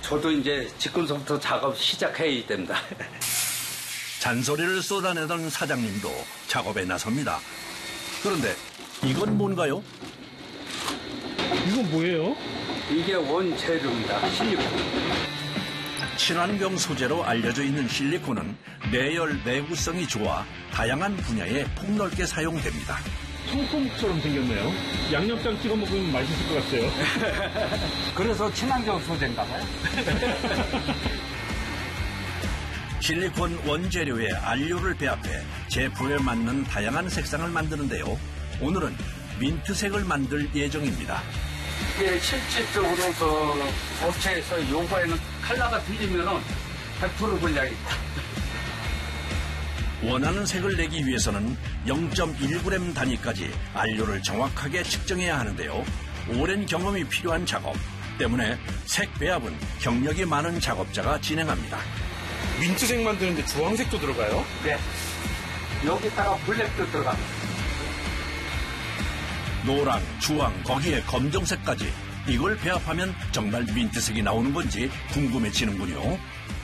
저도 이제 지금부터 작업 시작해야 됩니다. 잔소리를 쏟아내던 사장님도 작업에 나섭니다. 그런데 이건 뭔가요? 이건 뭐예요? 이게 원재료입니다. 실리콘. 친환경 소재로 알려져 있는 실리콘은 내열, 내구성이 좋아 다양한 분야에 폭넓게 사용됩니다. 청포묵처럼 생겼네요. 양념장 찍어 먹으면 맛있을 것 같아요. 그래서 친환경 소재인가 봐요. 실리콘 원재료에 안료를 배합해 제품에 맞는 다양한 색상을 만드는데요. 오늘은 민트색을 만들 예정입니다. 이게 실질적으로 그 업체에서 요구하는 컬러가 틀리면은 100% 불량입니다. 원하는 색을 내기 위해서는 0.1g 단위까지 안료를 정확하게 측정해야 하는데요. 오랜 경험이 필요한 작업 때문에 색 배합은 경력이 많은 작업자가 진행합니다. 민트색 만드는데 주황색도 들어가요? 네. 여기다가 블랙도 들어갑니다. 노랑, 주황, 거기에 검정색까지 이걸 배합하면 정말 민트색이 나오는 건지 궁금해지는군요.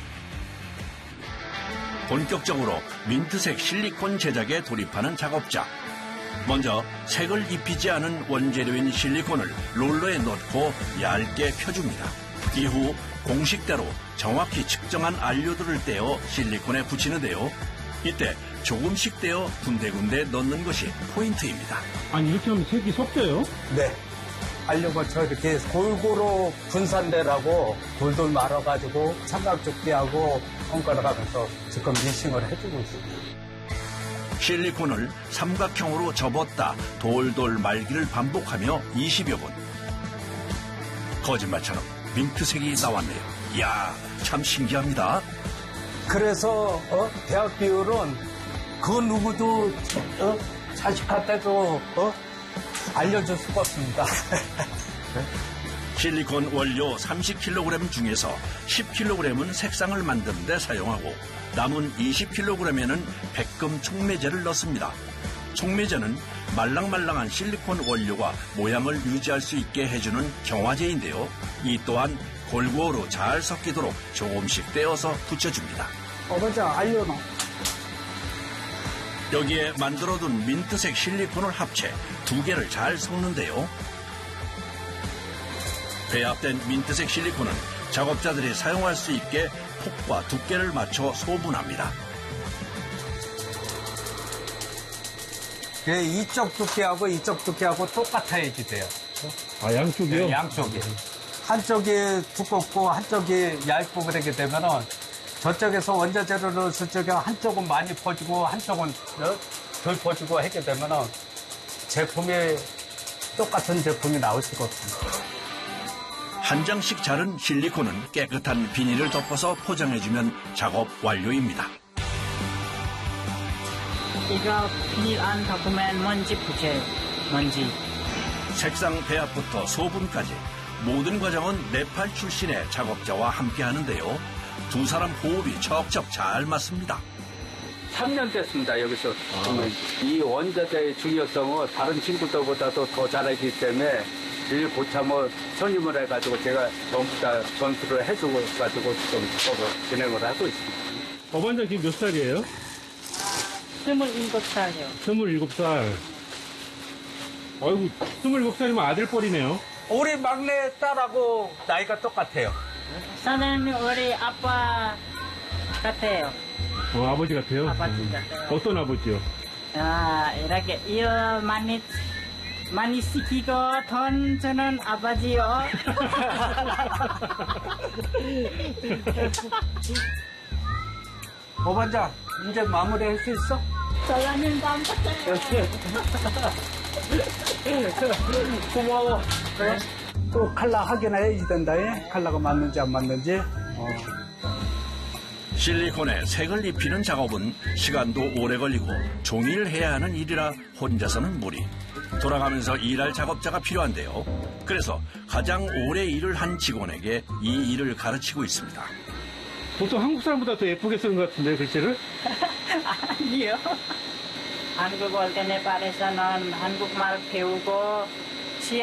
본격적으로 민트색 실리콘 제작에 돌입하는 작업자. 먼저 색을 입히지 않은 원재료인 실리콘을 롤러에 넣고 얇게 펴줍니다. 이후 공식대로 정확히 측정한 안료들을 떼어 실리콘에 붙이는데요. 이때 조금씩 떼어 군데군데 넣는 것이 포인트입니다. 아니, 이렇게 하면 색이 섞여요? 네. 알료가 이렇게 골고루 분산되라고 돌돌 말아가지고 삼각조끼하고 손가락하면서 지금 미싱을 해주고 있습니다. 실리콘을 삼각형으로 접었다 돌돌 말기를 반복하며 20여 분. 거짓말처럼 민트색이 나왔네요. 이야, 참 신기합니다. 그래서 대학 비율은 그 누구도 자식한테도 알려줄 수가 없습니다. 실리콘 원료 30kg 중에서 10kg은 색상을 만드는 데 사용하고 남은 20kg에는 백금 촉매제를 넣습니다. 촉매제는 말랑말랑한 실리콘 원료가 모양을 유지할 수 있게 해주는 경화제인데요. 이 또한 골고루 잘 섞이도록 조금씩 떼어서 붙여줍니다. 어머자 알려놔. 여기에 만들어둔 민트색 실리콘을 합체 2개를 잘 섞는데요. 배합된 민트색 실리콘은 작업자들이 사용할 수 있게 폭과 두께를 맞춰 소분합니다. 이쪽 두께하고 이쪽 두께하고 똑같아야지 돼요. 아, 양쪽이요? 네, 양쪽이. 한쪽이 두껍고 한쪽이 얇고 그렇게 되면은 저쪽에서 원자재를 넣었을 적에 한쪽은 많이 퍼지고 한쪽은 덜 퍼지고 하게 되면은 똑같은 제품이 나올 수가 없습니다. 한 장씩 자른 실리콘은 깨끗한 비닐을 덮어서 포장해주면 작업 완료입니다. 이거 비닐 안 덮으면 먼지 붙여요. 먼지. 색상 배합부터 소분까지 모든 과정은 네팔 출신의 작업자와 함께 하는데요. 두 사람 호흡이 척척 잘 맞습니다. 3년 됐습니다, 여기서. 이 원자재의 중요성을 다른 친구들보다도 더 잘하기 때문에 늘 고참을 선임을 해가지고 제가 전부 다 전수를 해주고 가지고 지금 작업을 진행을 하고 있습니다. 어반장 지금 몇 살이에요? 27살이요. 27살. 아이고, 27살이면 아들뻘이네요. 우리 막내 딸하고 나이가 똑같아요. 사장님 우리 아빠 같아요. 아버지 같아요? 아버지 같아요. 어떤 아버지요? 이렇게 일 많이 시키고 돈 주는 아버지요. 어반장, 이제 마무리할 수 있어? 사장님 감사해요. 고마워. 또 칼라 확인해야지 된다. 칼라가 맞는지 안 맞는지. 실리콘에 색을 입히는 작업은 시간도 오래 걸리고 종일 해야 하는 일이라 혼자서는 무리. 돌아가면서 일할 작업자가 필요한데요. 그래서 가장 오래 일을 한 직원에게 이 일을 가르치고 있습니다. 보통 한국 사람보다 더 예쁘게 쓰는 것 같은데, 글씨를? 아니요. 한국 올 때 네팔에서는 한국말 배우고